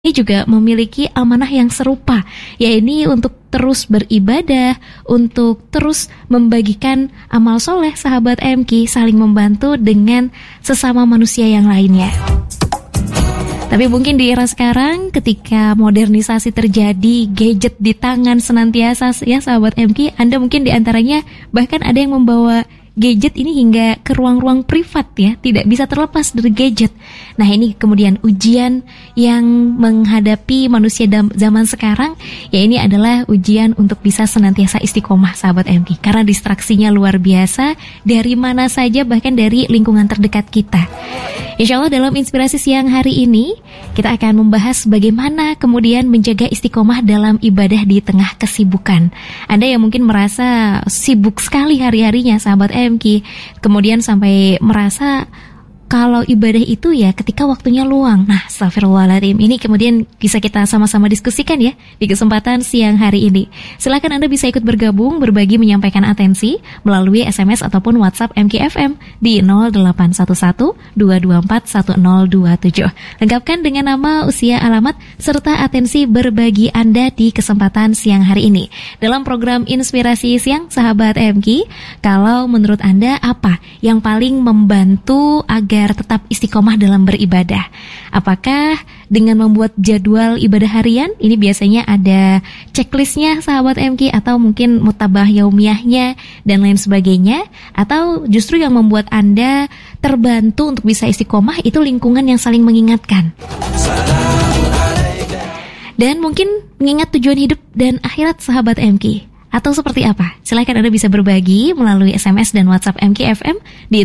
ini juga memiliki amanah yang serupa, yaitu untuk terus beribadah, untuk terus membagikan amal soleh. Sahabat MQ, saling membantu dengan sesama manusia yang lainnya. Tapi mungkin di era sekarang ketika modernisasi terjadi, gadget di tangan senantiasa ya sahabat MQ, Anda mungkin diantaranya bahkan ada yang membawa gadget ini hingga ke ruang-ruang privat ya, tidak bisa terlepas dari gadget. Nah ini kemudian ujian yang menghadapi manusia zaman sekarang, ya ini adalah ujian untuk bisa senantiasa istiqomah sahabat MQ, karena distraksinya luar biasa dari mana saja, bahkan dari lingkungan terdekat kita. Insya Allah dalam inspirasi siang hari ini kita akan membahas bagaimana kemudian menjaga istiqomah dalam ibadah di tengah kesibukan. Anda yang mungkin merasa sibuk sekali hari-harinya sahabat MQ, kemudian sampai merasa kalau ibadah itu ya ketika waktunya luang. Nah, astagfirullahaladzim, ini kemudian bisa kita sama-sama diskusikan ya di kesempatan siang hari ini. Silakan Anda bisa ikut bergabung, berbagi, menyampaikan atensi melalui SMS ataupun WhatsApp MKFM di 0811-224-1027. Lengkapkan dengan nama, usia, alamat, serta atensi berbagi Anda di kesempatan siang hari ini. Dalam program Inspirasi Siang, sahabat MQ, kalau menurut Anda apa yang paling membantu agar tetap istiqomah dalam beribadah? Apakah dengan membuat jadwal ibadah harian? Ini biasanya ada checklistnya sahabat MQ, atau mungkin mutabah yaumiyahnya dan lain sebagainya, atau justru yang membuat Anda terbantu untuk bisa istiqomah itu lingkungan yang saling mengingatkan dan mungkin mengingat tujuan hidup dan akhirat sahabat MQ? Atau seperti apa? Silakan Anda bisa berbagi melalui SMS dan WhatsApp MKFM di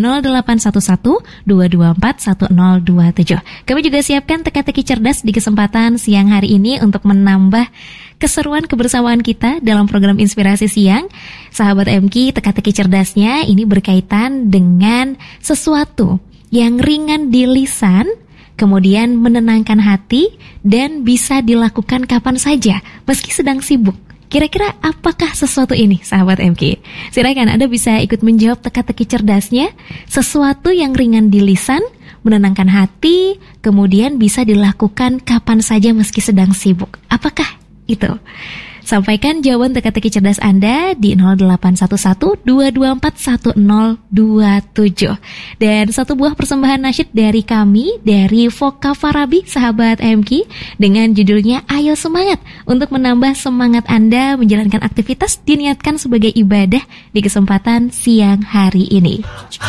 0811-224-1027. Kami juga siapkan teka-teki cerdas di kesempatan siang hari ini untuk menambah keseruan kebersamaan kita dalam program Inspirasi Siang. Sahabat MQ, teka-teki cerdasnya ini berkaitan dengan sesuatu yang ringan di lisan, kemudian menenangkan hati, dan bisa dilakukan kapan saja meski sedang sibuk. Kira-kira apakah sesuatu ini sahabat MQ? Silakan Anda bisa ikut menjawab teka-teki cerdasnya. Sesuatu yang ringan di lisan, menenangkan hati, kemudian bisa dilakukan kapan saja meski sedang sibuk. Apakah itu? Sampaikan jawaban teka-teki cerdas Anda di 0811-224-1027. Dan satu buah persembahan nasyid dari kami, dari Voka Farabi, sahabat MQ, dengan judulnya Ayo Semangat, untuk menambah semangat Anda menjalankan aktivitas diniatkan sebagai ibadah di kesempatan siang hari ini.